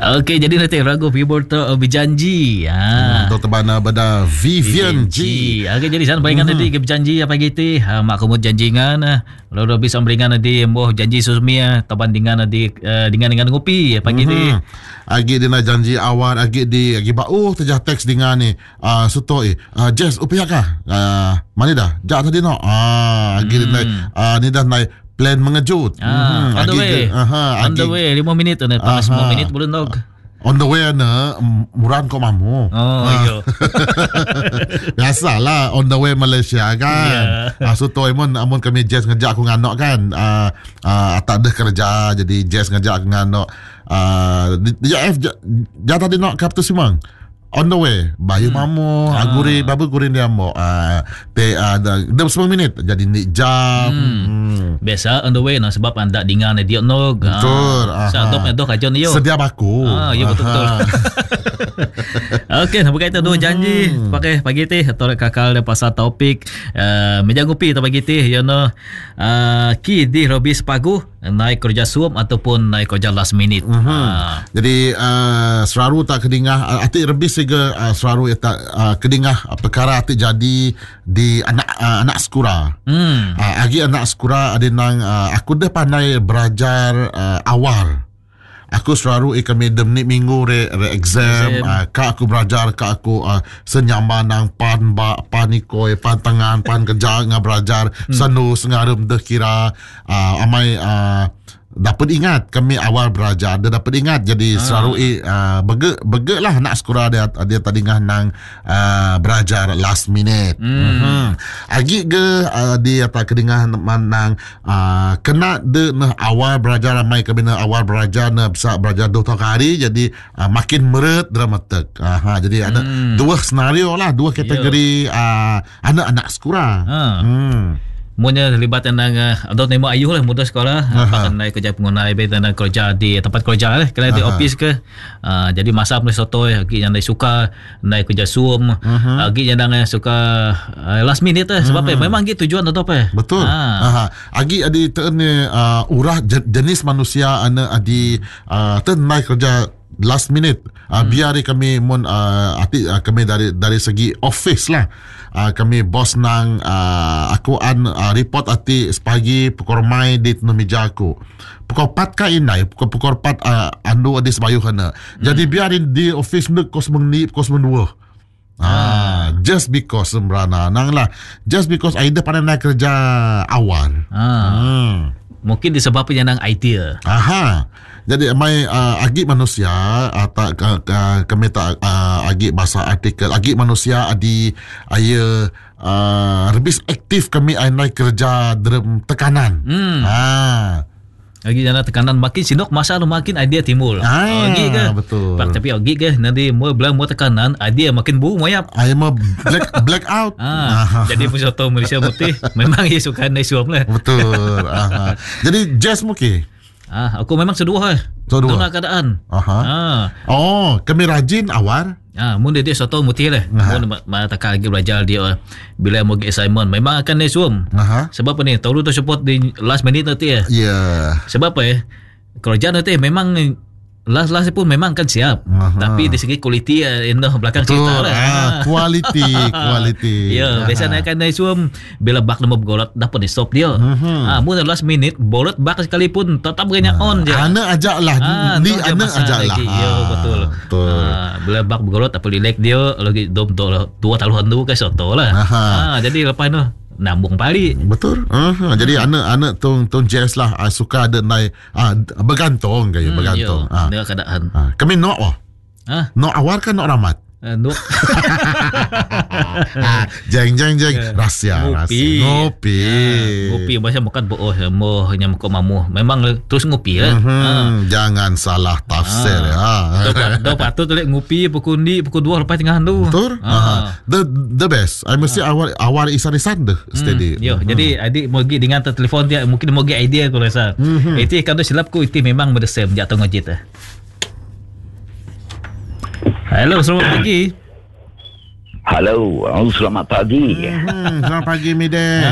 Okey, jadi nanti lagu Viborto berjanji. Dr. Bana Bada Vivian G. Okey, jadi sana bayangan nanti ke berjanji apa gitu. Mak kamu janjingan. Lalu bisa beringan nanti moh janji susmi taban dengan nanti dengan ngopi apa gitu. Agi dia nak janji awal agi bau terjah teks dengan ni. Suto Jess upiak kah? Mana dah? Jak tadi no. Agi dia ni dah naik plan mengejut. On the way 5 minit na panas 5 minit belum dog. On the way na muran ko mamu. Iyo. Biasalah on the way Malaysia kan. So toy mon amun kami Jess ngejak aku nganok kan. Tak ada kerja jadi Jess ngejak aku nganok. Dia tadi nak kap tu simang. On the way bayu mamu gurin dia mo ada 10 minit jadi ni jam. Biasa on the way sebab anda dengan dia no. Betul. Sadok aja ni yo. Sedia baku. Ya betul. Okey, berkaitan dua janji pakai pagi teh atau kakal dan pasal topik meja ngopi atau pagi teh you know ki di robis pagu naik kerja suam ataupun naik kerja last minute. Jadi selalu tak kedingah ati rebis juga selalu tak kedingah perkara ati jadi di anak sekura. Agi anak sekura ada nang aku dah pandai belajar awal. Aku selalu kami demni minggu re exam. Kak aku belajar kak aku senyaman nang pan panikoi pan tangan pan kerja ngah belajar sanus ngarum deh kira amai dapat ingat kami awal belajar dia dapat ingat jadi selalu bege lah nak sekolah dia tadi nang belajar last minute. Agi ke dia tak kedingah nang kena de nah awal belajar ramai kami nah awal belajar nah bisa belajar 2 hari jadi makin meret dramatik. Jadi ada dua senario lah, dua kategori anak-anak sekolah. Munya terlibat tentang atau nemo ayuh lah muda sekolah akan naik kerja pengunai tentang kerja di tempat kerja lah kalau di office ke jadi masa mulai soto lagi yang suka naik kerja zoom lagi yang suka last minute sebab memang gitu tujuan atau apa betul lagi adi terne urah jenis manusia ana adi naik kerja last minute biar kami kami dari segi office lah kami bos nang aku report ati sepagi pukul mai di meja aku pukul 4 ka inai pukul 4 anu adi sebayuh kana jadi biarin di office nuk kos mengi kos mendua just because sembrana nang lah just because aida pandai nak kerja awal mungkin disebabkan nang idea jadi mai agi manusia atau kami tak agi bahasa artikel agi manusia adi aya lebih aktif kami naik kerja dalam tekanan. Agi jana tekanan makin sinok masa makin idea timbul. Agi ke? Betul. Tapi agi ke nanti mau tekanan idea makin bu moyap. Ai mau black out. Jadi pesoto Malaysia putih memang ia suka naik suam lah. Betul. Jadi just mungkin aku memang sedua tengah keadaan. Kami rajin awal. Mun dia soto mutih lah. Mun takkan lagi belajar dia bila mau assignment memang akan naik suam. Sebab ni tahu tu support di last minute nanti ya. Sebab kerja nanti memang last pun memang kan siap. Tapi di segi quality belakang cerita lah. Quality. Ya, biasanya akan naik suam bila bak nama bergolot dapat di stop dia. Mula last minute bolot bak sekalipun tetap kena on je. Ana ajak lah. Ni ana ajak lah. Ya, betul. Bila bak bergolot apa relax dia lagi dua taluhan tu ke soto lah. Jadi lepas tu nambung balik. Betul. Jadi anak tong jazz lah suka ada naik bergantung gaya bergantung. Dia keadaan. Kami nok nok awal kan nok ramat. Nuk. Jeng rahsia ngopi macam makan boh nyam ko mamu memang terus ngopi lah. Jangan salah tafsir do patut lek ngopi pukul 2 lepas tengah tu. Betul. The best I mesti awal isan deh steady. Jadi adik mau pergi dengan telefon dia mungkin mau pergi idea aku rasa. Itu kalau silap ku itu memang berdasar jatuh ngajit. Hello, selamat pagi. Halo, selamat pagi. Selamat pagi, Mide.